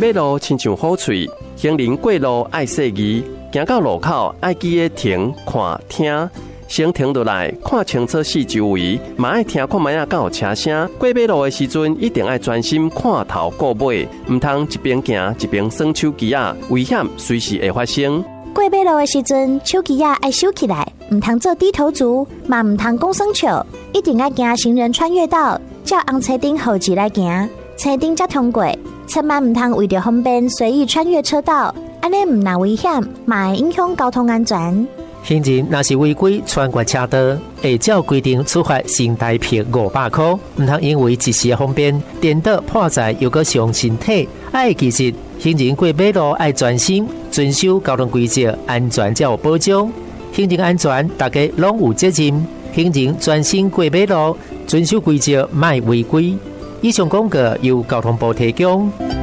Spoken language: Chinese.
马路亲像好喙，行人过路爱细语，行到路口爱记得停看听。先停落来，看清楚四周围，嘛爱听看卖啊敢有车声。过马路的时阵，一定爱专心看头顾尾，唔通一边行一边耍手机啊，危险随时会发生。 过马路的时阵，手机啊爱收起来，唔通做低头族，嘛唔通讲耍笑，一定爱行行人穿越道，照红车顶号志来行，车顶才通过。千万唔通为着方便随意穿越车道，安尼唔但危险，嘛会影响交通安全。 行人若是违规穿过车道，会照规定处罚新台币500块。唔通因为一时的方便，颠倒破财又搁伤身体。爱记住，行人过马路爱专心，遵守交通规则，安全才有保障。行人安全，大家拢有责任。行人专心过马路，遵守规则，莫违规。以上广告由交通部提供。